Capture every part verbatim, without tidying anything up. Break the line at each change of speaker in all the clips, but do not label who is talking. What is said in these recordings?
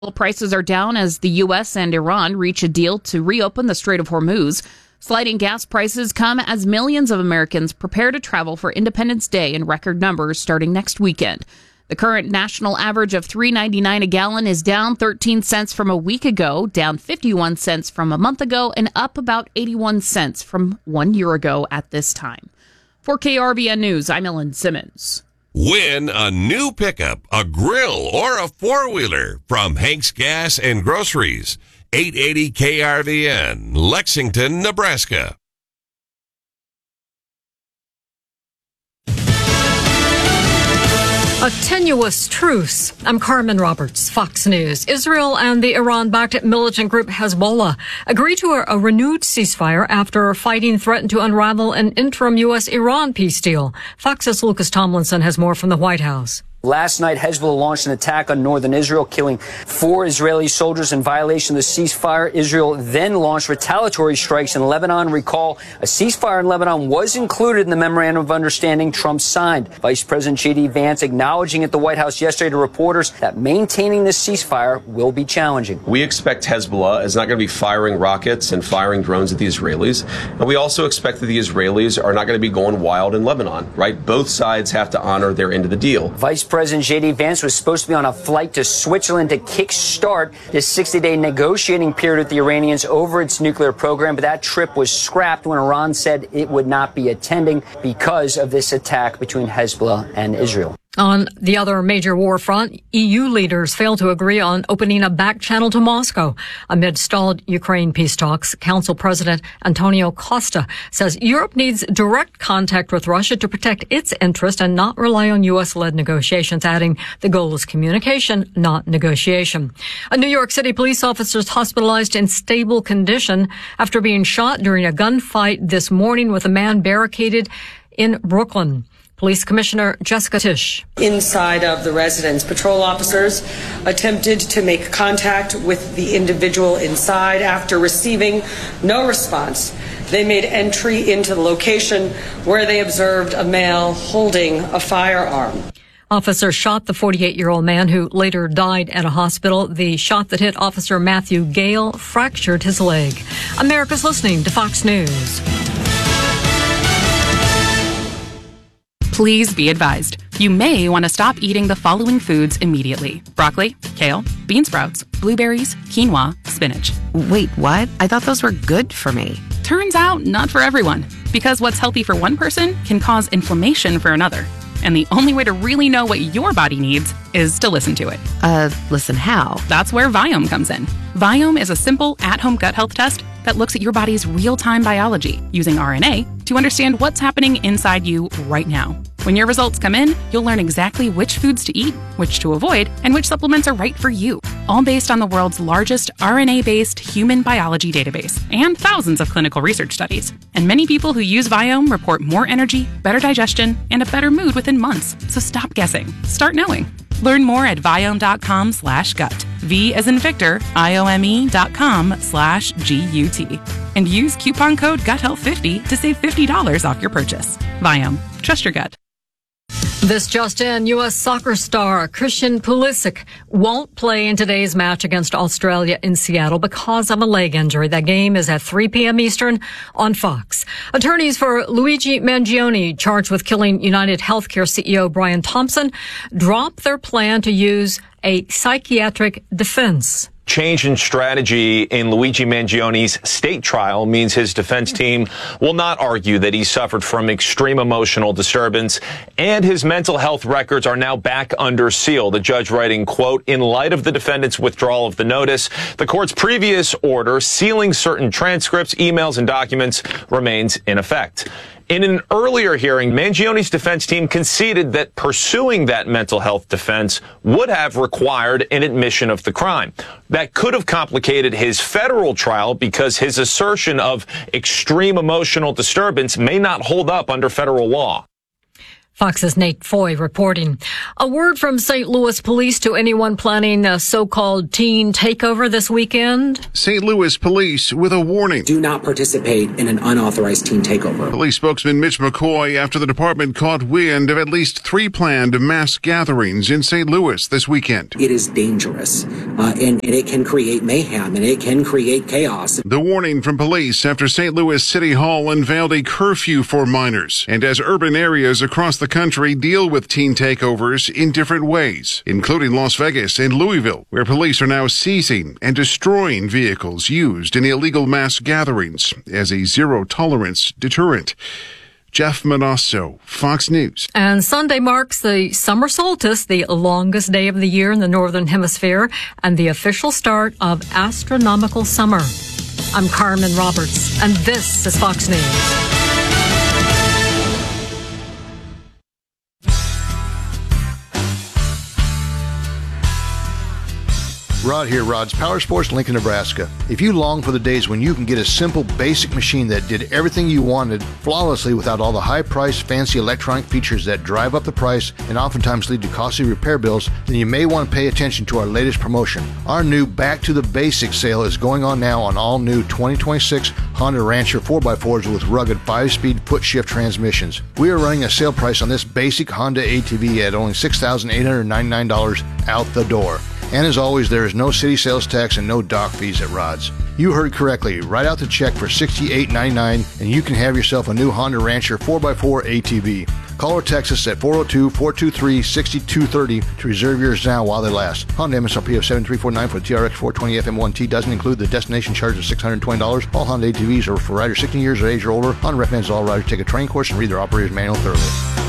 Prices are down as the U S and Iran reach a deal to reopen the Strait of Hormuz. Sliding gas prices come as millions of Americans prepare to travel for Independence Day in record numbers starting next weekend. The current national average of three dollars and ninety-nine cents a gallon is down thirteen cents from a week ago, down fifty-one cents from a month ago, and up about eighty-one cents from one year ago at this time. For K R V N News, I'm Ellen Simmons.
Win a new pickup, a grill, or a four-wheeler from Hank's Gas and Groceries. eight eighty K R V N, Lexington, Nebraska.
A tenuous truce. I'm Carmen Roberts, Fox News. Israel and the Iran-backed militant group Hezbollah agreed to a, a renewed ceasefire after fighting threatened to unravel an interim U S Iran peace deal. Fox's Lucas Tomlinson has more from the White House.
Last night, Hezbollah launched an attack on northern Israel, killing four Israeli soldiers in violation of the ceasefire. Israel then launched retaliatory strikes in Lebanon. Recall, a ceasefire in Lebanon was included in the memorandum of understanding Trump signed. Vice President J D Vance acknowledging at the White House yesterday to reporters that maintaining this ceasefire will be challenging.
We expect Hezbollah is not going to be firing rockets and firing drones at the Israelis. And we also expect that the Israelis are not going to be going wild in Lebanon, right? Both sides have to honor their end of the deal.
Vice President J D Vance was supposed to be on a flight to Switzerland to kickstart this sixty-day negotiating period with the Iranians over its nuclear program, but that trip was scrapped when Iran said it would not be attending because of this attack between Hezbollah and Israel.
On the other major war front, E U leaders failed to agree on opening a back channel to Moscow. Amid stalled Ukraine peace talks, Council President Antonio Costa says Europe needs direct contact with Russia to protect its interest and not rely on U S-led negotiations, adding the goal is communication, not negotiation. A New York City police officer is hospitalized in stable condition after being shot during a gunfight this morning with a man barricaded in Brooklyn. Police Commissioner Jessica Tisch.
Inside of the residence, patrol officers attempted to make contact with the individual inside. After receiving no response, they made entry into the location where they observed a male holding a firearm.
Officers shot the forty-eight-year-old man who later died at a hospital. The shot that hit Officer Matthew Gale fractured his leg. America's listening to Fox News.
Please be advised, you may want to stop eating the following foods immediately. Broccoli, kale, bean sprouts, blueberries, quinoa, spinach.
Wait, what? I thought those were good for me.
Turns out, not for everyone. Because what's healthy for one person can cause inflammation for another. And the only way to really know what your body needs is to listen to it.
Uh, listen how?
That's where Viome comes in. Viome is a simple, at-home gut health test that looks at your body's real-time biology using R N A to understand what's happening inside you right now. When your results come in, you'll learn exactly which foods to eat, which to avoid, and which supplements are right for you. All based on the world's largest R N A-based human biology database and thousands of clinical research studies. And many people who use Viome report more energy, better digestion, and a better mood within months. So stop guessing. Start knowing. Learn more at Viome.com slash gut. V as in Victor, I-O-M-E dot com slash G-U-T. And use coupon code gut health fifty to save fifty dollars off your purchase. Viome. Trust your gut.
This just in, U S soccer star Christian Pulisic won't play in today's match against Australia in Seattle because of a leg injury. That game is at three p.m. Eastern on Fox. Attorneys for Luigi Mangione, charged with killing United Healthcare C E O Brian Thompson, dropped their plan to use a psychiatric defense.
Change in strategy in Luigi Mangione's state trial means his defense team will not argue that he suffered from extreme emotional disturbance, and his mental health records are now back under seal. The judge writing, quote, in light of the defendant's withdrawal of the notice, the court's previous order sealing certain transcripts, emails, and documents remains in effect. In an earlier hearing, Mangione's defense team conceded that pursuing that mental health defense would have required an admission of the crime. That could have complicated his federal trial because his assertion of extreme emotional disturbance may not hold up under federal law.
Fox's Nate Foy reporting. A word from Saint Louis police to anyone planning a so-called teen takeover this weekend.
Saint Louis police with a warning.
Do not participate in an unauthorized teen takeover.
Police spokesman Mitch McCoy after the department caught wind of at least three planned mass gatherings in Saint Louis this weekend.
It is dangerous, uh, and, and it can create mayhem, and it can create chaos.
The warning from police after Saint Louis City Hall unveiled a curfew for minors, and as urban areas across the country deal with teen takeovers in different ways, including Las Vegas and Louisville, where police are now seizing and destroying vehicles used in illegal mass gatherings as a zero-tolerance deterrent. Jeff Manasso, Fox News.
And Sunday marks the summer solstice, the longest day of the year in the Northern Hemisphere, and the official start of astronomical summer. I'm Carmen Roberts, and this is Fox News.
Rod here, Rod's Power Sports, Lincoln, Nebraska. If you long for the days when you can get a simple, basic machine that did everything you wanted flawlessly without all the high-priced, fancy electronic features that drive up the price and oftentimes lead to costly repair bills, then you may want to pay attention to our latest promotion. Our new Back to the Basics sale is going on now on all new twenty twenty-six Honda Rancher four by fours with rugged five-speed foot-shift transmissions. We are running a sale price on this basic Honda A T V at only six thousand eight hundred ninety-nine dollars out the door. And as always, there is no city sales tax and no dock fees at Rod's. You heard correctly. Write out the check for sixty-eight ninety-nine and you can have yourself a new Honda Rancher four by four A T V. Call or text us at four oh two, four two three, six two three oh to reserve yours now while they last. Honda M S R P of seven three four nine for the T R X four twenty F M one T doesn't include the destination charge of six hundred twenty dollars. All Honda A T Vs are for riders sixteen years of age or older. Honda recommends all riders take a training course and read their operator's manual thoroughly.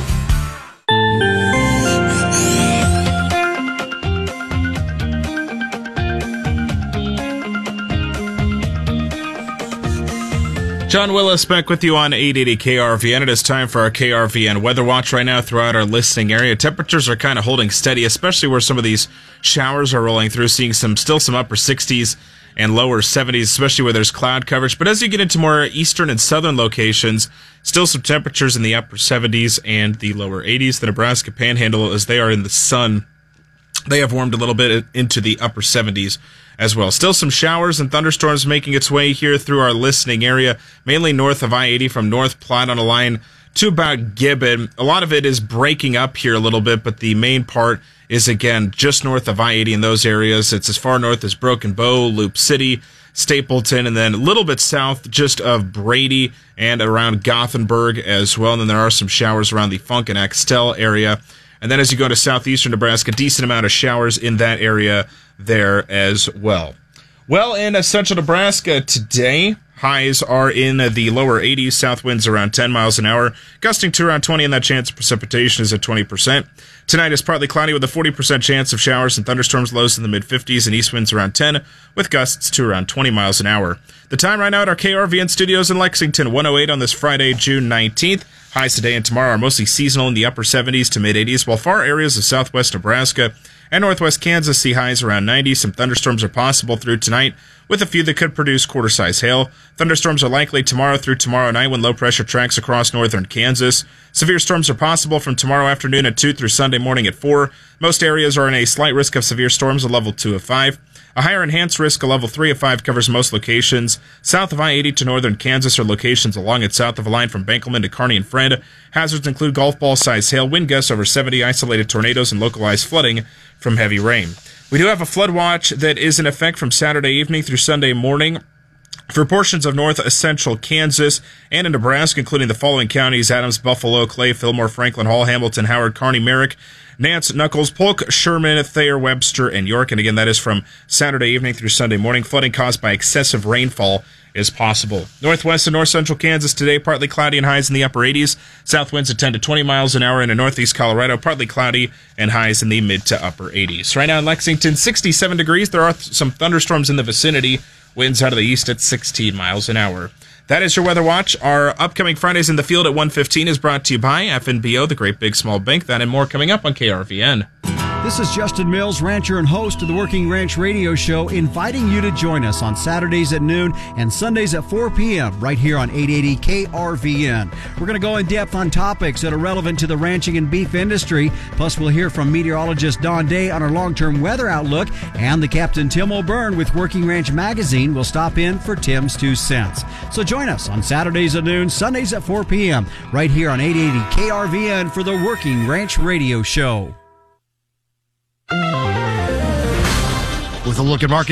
John Willis back with you on eight eighty K R V N. It is time for our K R V N weather watch right now throughout our listening area. Temperatures are kind of holding steady, especially where some of these showers are rolling through, seeing some still some upper sixties and lower seventies, especially where there's cloud coverage. But as you get into more eastern and southern locations, still some temperatures in the upper seventies and the lower eighties. The Nebraska Panhandle, as they are in the sun, they have warmed a little bit into the upper seventies as well. Still some showers and thunderstorms making its way here through our listening area, mainly north of I eighty from North Platte on a line to about Gibbon. A lot of it is breaking up here a little bit, but the main part is, again, just north of I eighty in those areas. It's as far north as Broken Bow, Loop City, Stapleton, and then a little bit south just of Brady and around Gothenburg as well. And then there are some showers around the Funk and Axtell area. And then as you go to southeastern Nebraska, decent amount of showers in that area there as well. Well, in central Nebraska today, highs are in the lower eighties, south winds around ten miles an hour, gusting to around twenty, and that chance of precipitation is at twenty percent. Tonight is partly cloudy with a forty percent chance of showers and thunderstorms, lows in the mid-fifties, and east winds around ten, with gusts to around twenty miles an hour. The time right now at our K R V N studios in Lexington, one oh eight on this Friday, June nineteenth. Highs today and tomorrow are mostly seasonal in the upper seventies to mid-eighties, while far areas of southwest Nebraska and northwest Kansas see highs around ninety. Some thunderstorms are possible through tonight, with a few that could produce quarter-size hail. Thunderstorms are likely tomorrow through tomorrow night when low-pressure tracks across northern Kansas. Severe storms are possible from tomorrow afternoon at two through Sunday morning at four. Most areas are in a slight risk of severe storms, a level two of five. A higher enhanced risk, a level three of five, covers most locations. South of I eighty to northern Kansas are locations along it south of a line from Bankelman to Kearney and Friend. Hazards include golf ball-sized hail, wind gusts over seventy, isolated tornadoes, and localized flooding from heavy rain. We do have a flood watch that is in effect from Saturday evening through Sunday morning for portions of north central Kansas and in Nebraska, including the following counties: Adams, Buffalo, Clay, Fillmore, Franklin, Hall, Hamilton, Howard, Kearney, Merrick, Nance, Knuckles, Polk, Sherman, Thayer, Webster, and York. And again, that is from Saturday evening through Sunday morning. Flooding caused by excessive rainfall is possible. Northwest and north central Kansas today, partly cloudy and highs in the upper eighties. South winds at ten to twenty miles an hour. And in northeast Colorado, partly cloudy and highs in the mid to upper eighties. Right now in Lexington, sixty-seven degrees. There are th- some thunderstorms in the vicinity. Winds out of the east at sixteen miles an hour. That is your Weather Watch. Our upcoming Fridays in the Field at one fifteen is brought to you by F N B O, the Great Big Small Bank. That and more coming up on K R V N.
This This is Justin Mills, rancher and host of the Working Ranch Radio Show, inviting you to join us on Saturdays at noon and Sundays at four p.m. right here on eight eighty K R V N. We're going to go in depth on topics that are relevant to the ranching and beef industry. Plus, we'll hear from meteorologist Don Day on our long-term weather outlook, and the Captain Tim O'Byrne with Working Ranch Magazine will stop in for Tim's Two Cents. So join us on Saturdays at noon, Sundays at four p.m. right here on eight eighty K R V N for the Working Ranch Radio Show.
With a look at market